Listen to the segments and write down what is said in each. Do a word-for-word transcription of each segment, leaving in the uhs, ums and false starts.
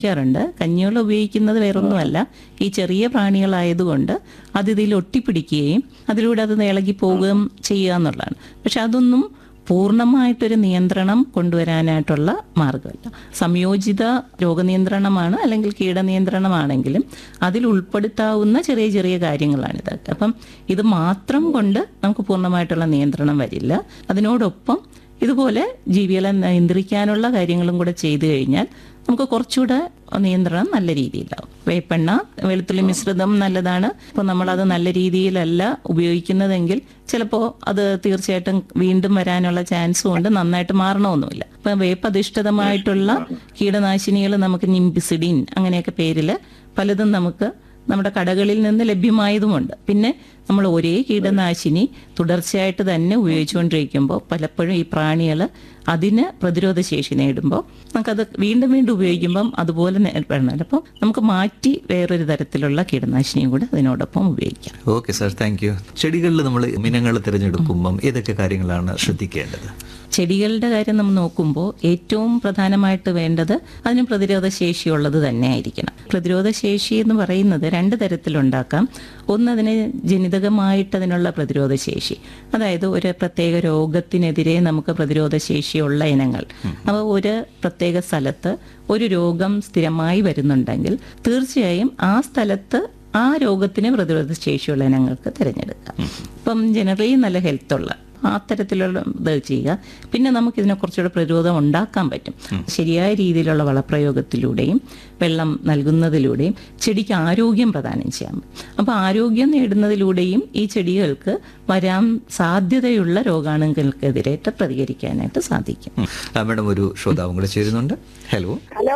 ാറുണ്ട് കഞ്ഞിവെള്ളം ഉപയോഗിക്കുന്നത് വേറൊന്നുമല്ല, ഈ ചെറിയ പ്രാണികളായതുകൊണ്ട് അത് ഇതിൽ ഒട്ടിപ്പിടിക്കുകയും അതിലൂടെ അത് ഇളകി പോവുകയും ചെയ്യുക എന്നുള്ളതാണ്. പക്ഷെ അതൊന്നും പൂർണ്ണമായിട്ടൊരു നിയന്ത്രണം കൊണ്ടുവരാനായിട്ടുള്ള മാർഗമല്ല. സംയോജിത രോഗനിയന്ത്രണമാണ് അല്ലെങ്കിൽ കീടനിയന്ത്രണമാണെങ്കിലും അതിൽ ഉൾപ്പെടുത്താവുന്ന ചെറിയ ചെറിയ കാര്യങ്ങളാണിത്. അപ്പം ഇത് മാത്രം കൊണ്ട് നമുക്ക് പൂർണ്ണമായിട്ടുള്ള നിയന്ത്രണം വരില്ല. അതിനോടൊപ്പം ഇതുപോലെ ജീവികളെ നിയന്ത്രിക്കാനുള്ള കാര്യങ്ങളും കൂടെ ചെയ്തു കഴിഞ്ഞാൽ നമുക്ക് കുറച്ചുകൂടെ നിയന്ത്രണം നല്ല രീതിയിലാവും. വേപ്പെണ്ണ, വെളുത്തുള്ളി മിശ്രിതം നല്ലതാണ്. ഇപ്പോൾ നമ്മളത് നല്ല രീതിയിലല്ല ഉപയോഗിക്കുന്നതെങ്കിൽ ചിലപ്പോൾ അത് തീർച്ചയായിട്ടും വീണ്ടും വരാനുള്ള ചാൻസും ഉണ്ട്, നന്നായിട്ട് മാറണമൊന്നുമില്ല. ഇപ്പം വേപ്പധിഷ്ഠിതമായിട്ടുള്ള കീടനാശിനികൾ നമുക്ക് നിംബിസിഡിൻ അങ്ങനെയൊക്കെ പേരിൽ പലതും നമുക്ക് നമ്മുടെ കടകളിൽ നിന്ന് ലഭ്യമായതുമുണ്ട്. പിന്നെ നമ്മൾ ഒരേ കീടനാശിനി തുടർച്ചയായിട്ട് തന്നെ ഉപയോഗിച്ചുകൊണ്ടിരിക്കുമ്പോൾ പലപ്പോഴും ഈ പ്രാണികൾ അതിന് പ്രതിരോധ ശേഷി നേടുമ്പോൾ നമുക്കത് വീണ്ടും വീണ്ടും ഉപയോഗിക്കുമ്പം അതുപോലെ നേരിടണം. അപ്പം നമുക്ക് മാറ്റി വേറൊരു തരത്തിലുള്ള കീടനാശിനിയും കൂടെ അതിനോടൊപ്പം ഉപയോഗിക്കാം. Okay sir, thank you. ചെടികളിൽ നമ്മൾ ഇനങ്ങൾ തിരഞ്ഞെടുക്കുമ്പം ഏതൊക്കെ കാര്യങ്ങളാണ് ശ്രദ്ധിക്കേണ്ടത്? ചെടികളുടെ കാര്യം നമ്മൾ നോക്കുമ്പോൾ ഏറ്റവും പ്രധാനമായിട്ട് വേണ്ടത് അതിന് പ്രതിരോധ ശേഷിയുള്ളത് തന്നെ ആയിരിക്കണം. പ്രതിരോധ ശേഷി എന്ന് പറയുന്നത് രണ്ട് തരത്തിലുണ്ടാക്കാം. ഒന്ന്, അതിന് ജനിതകമായിട്ട് അതിനുള്ള പ്രതിരോധ ശേഷി, അതായത് ഒരു പ്രത്യേക രോഗത്തിനെതിരെ നമുക്ക് പ്രതിരോധ ശേഷിയുള്ള ഇനങ്ങൾ. അപ്പോൾ ഒരു പ്രത്യേക സ്ഥലത്ത് ഒരു രോഗം സ്ഥിരമായി വരുന്നുണ്ടെങ്കിൽ തീർച്ചയായും ആ സ്ഥലത്ത് ആ രോഗത്തിന് പ്രതിരോധ ശേഷിയുള്ള ഇനങ്ങൾക്ക് തിരഞ്ഞെടുക്കാം. ഇപ്പം ജനറലി നല്ല ഹെൽത്തുള്ള ആ തരത്തിലുള്ള ഇത് ചെയ്യുക. പിന്നെ നമുക്കിതിനെ കുറച്ചുകൂടെ പ്രതിരോധം ഉണ്ടാക്കാൻ പറ്റും. ശരിയായ രീതിയിലുള്ള വളപ്രയോഗത്തിലൂടെയും വെള്ളം നൽകുന്നതിലൂടെയും ചെടിക്ക് ആരോഗ്യം പ്രദാനം ചെയ്യാം. അപ്പോൾ ആരോഗ്യം നേടുന്നതിലൂടെയും ഈ ചെടികൾക്ക് വരാൻ സാധ്യതയുള്ള രോഗാണുക്കൾക്കെതിരായിട്ട് പ്രതികരിക്കാനായിട്ട് സാധിക്കും. മാഡം, ഒരു ശ്രോതാവും കൂടെ ചേരുന്നുണ്ട്. ഹലോ ഹലോ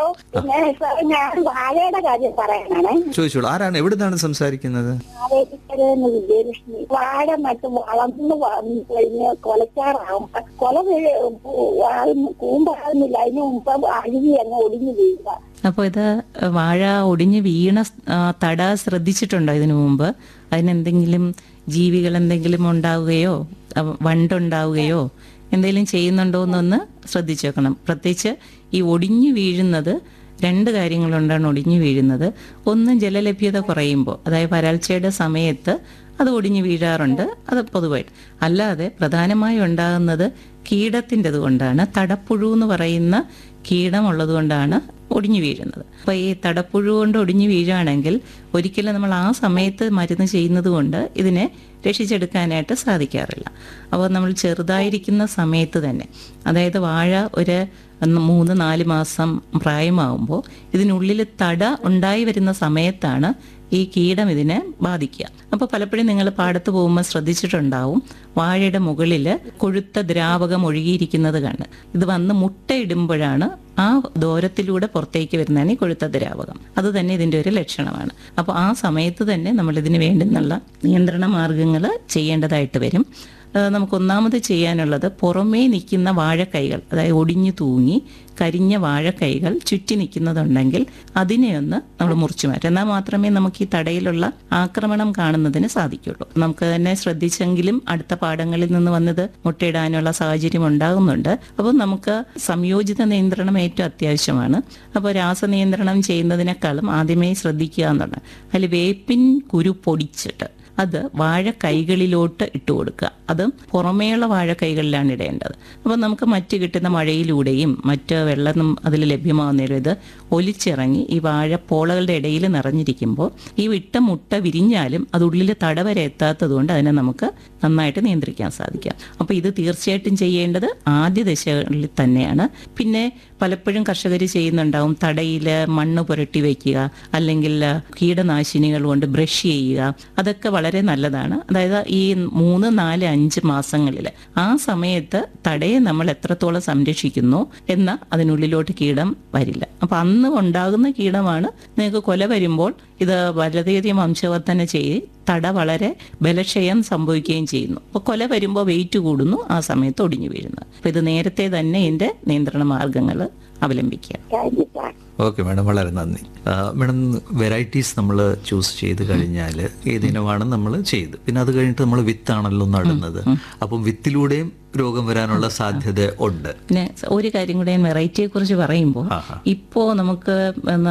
ഞാൻ വാഴയുടെ കാര്യം പറയാനാണ്. ചോദിച്ചോളൂ, ആരാണ്, എവിടുന്നാണ് സംസാരിക്കുന്നത്? വിജയലക്ഷ്മി. വാഴ നട്ട് വളർന്ന് വന്നു കഴിഞ്ഞ് കൊലച്ചാറാവുമ്പോ കൊല കൂമ്പാകുന്നില്ല, അതിന് മുമ്പ് അഴുകി അങ്ങ് ഒടിഞ്ഞു വീഴുക. അപ്പോൾ ഇത് വാഴ ഒടിഞ്ഞ് വീണ തട ശ്രദ്ധിച്ചിട്ടുണ്ടോ ഇതിനു മുമ്പ്? അതിനെന്തെങ്കിലും ജീവികൾ എന്തെങ്കിലും ഉണ്ടാവുകയോ വണ്ടുണ്ടാവുകയോ എന്തെങ്കിലും ചെയ്യുന്നുണ്ടോ എന്നൊന്ന് ശ്രദ്ധിച്ചു വെക്കണം. പ്രത്യേകിച്ച് ഈ ഒടിഞ്ഞു വീഴുന്നത് രണ്ട് കാര്യങ്ങളുണ്ടാണ് ഒടിഞ്ഞു വീഴുന്നത്. ഒന്ന്, ജലലഭ്യത കുറയുമ്പോൾ, അതായത് വരൾച്ചയുടെ സമയത്ത് അത് ഒടിഞ്ഞു വീഴാറുണ്ട്, അത് പൊതുവായിട്ട്. അല്ലാതെ പ്രധാനമായും ഉണ്ടാകുന്നത് കീടത്തിൻ്റെത് കൊണ്ടാണ്. തടപ്പുഴു എന്ന് പറയുന്ന കീടമുള്ളത് കൊണ്ടാണ് ഒടിഞ്ഞു വീഴുന്നത്. അപ്പോൾ ഈ തടപ്പുഴു കൊണ്ട് ഒടിഞ്ഞു വീഴുകയാണെങ്കിൽ ഒരിക്കലും നമ്മൾ ആ സമയത്ത് മരുന്ന് ചെയ്യുന്നത് കൊണ്ട് ഇതിനെ രക്ഷിച്ചെടുക്കാനായിട്ട് സാധിക്കാറില്ല. അപ്പോൾ നമ്മൾ ചെറുതായിരിക്കുന്ന സമയത്ത് തന്നെ, അതായത് വാഴ ഒരു മൂന്ന് നാല് മാസം പ്രായമാകുമ്പോൾ ഇതിനുള്ളിൽ തട ഉണ്ടായി വരുന്ന സമയത്താണ് ഈ കീടം ഇതിനെ ബാധിക്കുക. അപ്പോൾ പലപ്പോഴും നിങ്ങൾ പാടത്ത് പോകുമ്പോൾ ശ്രദ്ധിച്ചിട്ടുണ്ടാവും, വാഴയുടെ മുകളിൽ കൊഴുത്ത ദ്രാവകം ഒഴുകിയിരിക്കുന്നത് കണ്ട്. ഇത് വന്ന് മുട്ടയിടുമ്പോഴാണ് ആ ദൂരത്തിലൂടെ പുറത്തേക്ക് വരുന്നതാണ് ഈ കൊഴുത്ത ദ്രാവകം. അത് തന്നെ ഇതിൻ്റെ ഒരു ലക്ഷണമാണ്. അപ്പോൾ ആ സമയത്ത് തന്നെ നമ്മൾ ഇതിന് വേണ്ടുന്നുള്ള നിയന്ത്രണ മാർഗങ്ങൾ ചെയ്യേണ്ടതായിട്ട് വരും. നമുക്ക് ഒന്നാമത് ചെയ്യാനുള്ളത് പുറമേ നിൽക്കുന്ന വാഴക്കൈകൾ, അതായത് ഒടിഞ്ഞു തൂങ്ങി കരിഞ്ഞ വാഴക്കൈകൾ ചുറ്റി നിൽക്കുന്നതുണ്ടെങ്കിൽ അതിനെ ഒന്ന് നമ്മൾ മുറിച്ചു മാറ്റും. എന്നാൽ മാത്രമേ നമുക്ക് ഈ തടയിലുള്ള ആക്രമണം കാണുന്നതിന് സാധിക്കുള്ളൂ. നമുക്ക് തന്നെ ശ്രദ്ധിച്ചെങ്കിലും അടുത്ത പാടങ്ങളിൽ നിന്ന് വന്നത് മുട്ടയിടാനുള്ള സാഹചര്യം ഉണ്ടാകുന്നുണ്ട്. അപ്പോൾ നമുക്ക് സംയോജിത നിയന്ത്രണം ഏറ്റവും അത്യാവശ്യമാണ്. അപ്പോൾ രാസനിയന്ത്രണം ചെയ്യുന്നതിനേക്കാളും ആദ്യമേ ശ്രദ്ധിക്കുക എന്നുള്ളത്, അതിൽ വേപ്പിൻ കുരു പൊടിച്ചിട്ട് അത് വാഴക്കൈകളിലോട്ട് ഇട്ട് കൊടുക്കുക. അതും പുറമേയുള്ള വാഴക്കൈകളിലാണ് ഇടേണ്ടത്. അപ്പോൾ നമുക്ക് മറ്റ് കിട്ടുന്ന മഴയിലൂടെയും മറ്റ് വെള്ളം അതിൽ ലഭ്യമാകുന്നതിലും ഇത് ഒലിച്ചിറങ്ങി ഈ വാഴപ്പോളകളുടെ ഇടയിൽ നിറഞ്ഞിരിക്കുമ്പോൾ ഈ വിട്ട മുട്ട വിരിഞ്ഞാലും അത് ഉള്ളിൽ തടവരെ എത്താത്തത് കൊണ്ട് അതിനെ നമുക്ക് നന്നായിട്ട് നിയന്ത്രിക്കാൻ സാധിക്കാം. അപ്പോൾ ഇത് തീർച്ചയായിട്ടും ചെയ്യേണ്ടത് ആദ്യ ദശകളിൽ തന്നെയാണ്. പിന്നെ പലപ്പോഴും കർഷകർ ചെയ്യുന്നുണ്ടാവും, തടയിൽ മണ്ണ് പുരട്ടി വയ്ക്കുക, അല്ലെങ്കിൽ കീടനാശിനികൾ കൊണ്ട് ബ്രഷ് ചെയ്യുക. അതൊക്കെ വളരെ നല്ലതാണ്. അതായത് ഈ മൂന്ന് നാല് അഞ്ച് മാസങ്ങളിൽ ആ സമയത്ത് തടയെ നമ്മൾ എത്രത്തോളം സംരക്ഷിക്കുന്നു എന്ന അതിനുള്ളിലോട്ട് കീടം വരില്ല. അപ്പം അന്ന് ഉണ്ടാകുന്ന കീടമാണ് നിങ്ങൾക്ക് കൊല വരുമ്പോൾ ഇത് വളരെയധികം വംശവർധന ചെയ്ത് തട വളരെ ബലക്ഷയം സംഭവിക്കുകയും ചെയ്യുന്നു. അപ്പോൾ കൊല വരുമ്പോൾ വെയിറ്റ് കൂടുന്നു, ആ സമയത്ത് ഒടിഞ്ഞു വീഴുന്നു. അപ്പോൾ ഇത് നേരത്തെ തന്നെ ഇതിൻ്റെ നിയന്ത്രണ മാർഗങ്ങൾ അവലംബിക്കുക. ഓക്കെ മാഡം, വളരെ നന്ദി. മാഡം, വെറൈറ്റീസ് നമ്മൾ ചൂസ് ചെയ്ത് കഴിഞ്ഞാൽ ഏതിനമാണ് നമ്മൾ ചെയ്ത്, പിന്നെ അത് കഴിഞ്ഞിട്ട് നമ്മൾ വിത്താണല്ലോ നടുന്നത്. അപ്പം വിത്തിലൂടെയും രോഗം വരാനുള്ള സാധ്യത ഉണ്ട്. പിന്നെ ഒരു കാര്യം കൂടെ, വെറൈറ്റിയെ കുറിച്ച് പറയുമ്പോൾ ഇപ്പോൾ നമുക്ക്